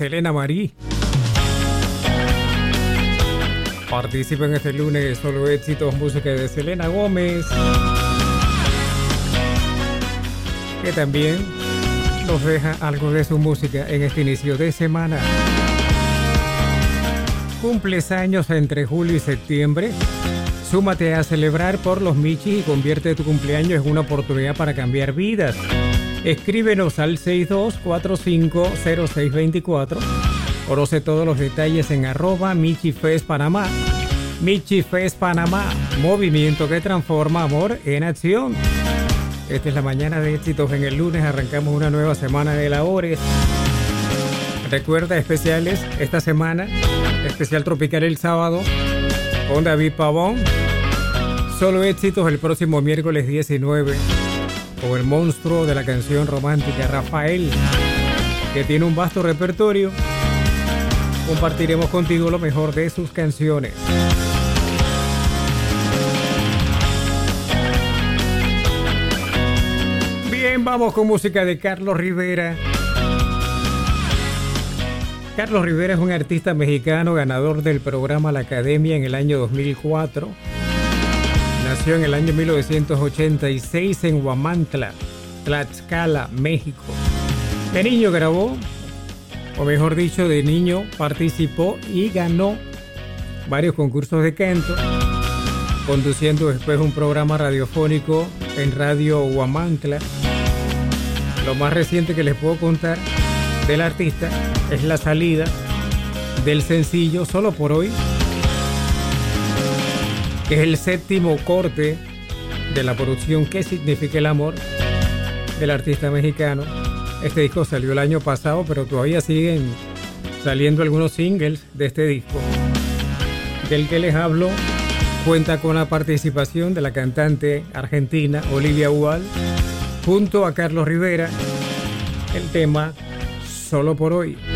Selena Marí. Participen este lunes, solo éxitos, música de Selena Gómez, que también nos deja algo de su música en este inicio de semana. Cumples años entre julio y septiembre. Súmate a celebrar por los Michis y convierte tu cumpleaños en una oportunidad para cambiar vidas. Escríbenos al 62450624. Conoce todos los detalles en @MichiFestPanamá. MichiFest Panamá, movimiento que transforma amor en acción. Esta es la mañana de éxitos en el lunes. Arrancamos una nueva semana de labores. Recuerda, especiales esta semana. Especial tropical el sábado con David Pavón. Solo éxitos el próximo miércoles 19 con el monstruo de la canción romántica Rafael, que tiene un vasto repertorio. Compartiremos contigo lo mejor de sus canciones. Bien, vamos con música de Carlos Rivera. Carlos Rivera es un artista mexicano ganador del programa La Academia en el año 2004. Nació en el año 1986 en Huamantla, Tlaxcala, México. De niño grabó, o mejor dicho, de niño participó y ganó varios concursos de canto, conduciendo después un programa radiofónico en Radio Huamantla. Lo más reciente que les puedo contar del artista es la salida del sencillo Solo por Hoy, que es el séptimo corte de la producción ¿Qué significa el amor?, del artista mexicano. Este disco salió el año pasado, pero todavía siguen saliendo algunos singles de este disco. Del que les hablo cuenta con la participación de la cantante argentina Olivia Hual junto a Carlos Rivera. El tema Solo por Hoy.